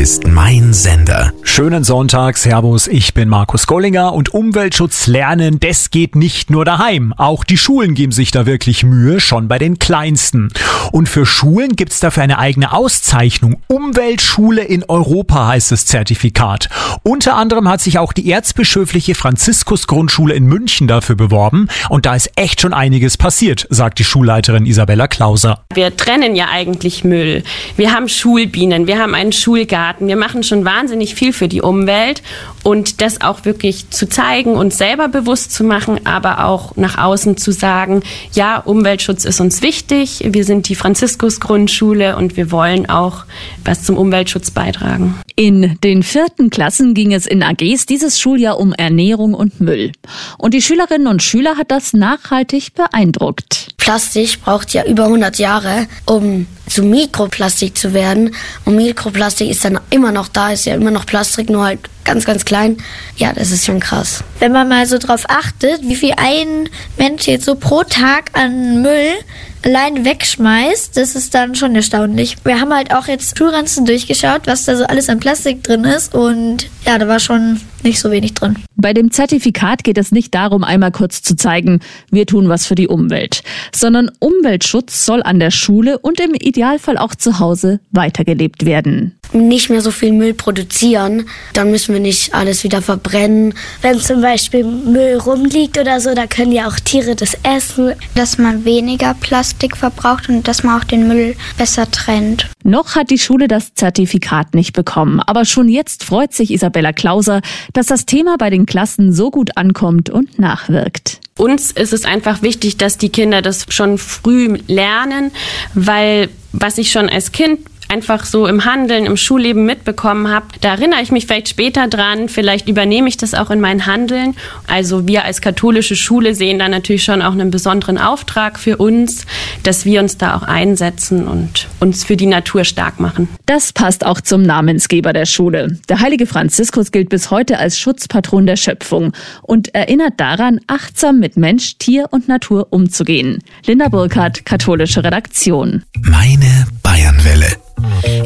ist mein Sender. Schönen Sonntag, Servus, ich bin Markus Gollinger und Umweltschutz lernen, das geht nicht nur daheim. Auch die Schulen geben sich da wirklich Mühe, schon bei den Kleinsten. Und für Schulen gibt's dafür eine eigene Auszeichnung. Umweltschule in Europa heißt das Zertifikat. Unter anderem hat sich auch die Erzbischöfliche Franziskus-Grundschule in München dafür beworben. Und da ist echt schon einiges passiert, sagt die Schulleiterin Isabella Klauser. Wir trennen ja eigentlich Müll. Wir haben Schulbienen, wir haben einen Schulgarten. Wir machen schon wahnsinnig viel für die Umwelt. Und das auch wirklich zu zeigen, uns selber bewusst zu machen, aber auch nach außen zu sagen, ja, Umweltschutz ist uns wichtig. Wir sind die Franziskus-Grundschule und wir wollen auch was zum Umweltschutz beitragen. In den 4. Klassen ging es in AGs dieses Schuljahr um Ernährung und Müll. Und die Schülerinnen und Schüler hat das nachhaltig beeindruckt. Plastik braucht ja über 100 Jahre, um zu Mikroplastik zu werden. Und Mikroplastik ist dann immer noch da, ist ja immer noch Plastik, nur halt ganz, ganz klein. Ja, das ist schon krass. Wenn man mal so drauf achtet, wie viel ein Mensch jetzt so pro Tag an Müll allein wegschmeißt, das ist dann schon erstaunlich. Wir haben halt auch jetzt Schulranzen durchgeschaut, was da so alles an Plastik drin ist und ja, da war schon nicht so wenig drin. Bei dem Zertifikat geht es nicht darum, einmal kurz zu zeigen, wir tun was für die Umwelt, sondern Umweltschutz soll an der Schule und im Idealfall auch zu Hause weitergelebt werden. Nicht mehr so viel Müll produzieren, dann müssen wir nicht alles wieder verbrennen. Wenn zum Beispiel Müll rumliegt oder so, da können ja auch Tiere das essen. Dass man weniger Plastik verbraucht und dass man auch den Müll besser trennt. Noch hat die Schule das Zertifikat nicht bekommen, aber schon jetzt freut sich Isabella Klauser, dass das Thema bei den Klassen so gut ankommt und nachwirkt. Uns ist es einfach wichtig, dass die Kinder das schon früh lernen, weil was ich schon als Kind einfach so im Handeln, im Schulleben mitbekommen habe, da erinnere ich mich vielleicht später dran, vielleicht übernehme ich das auch in mein Handeln. Also wir als katholische Schule sehen da natürlich schon auch einen besonderen Auftrag für uns, dass wir uns da auch einsetzen und uns für die Natur stark machen. Das passt auch zum Namensgeber der Schule. Der heilige Franziskus gilt bis heute als Schutzpatron der Schöpfung und erinnert daran, achtsam mit Mensch, Tier und Natur umzugehen. Linda Burkhardt, katholische Redaktion. Meine Bayernwelle.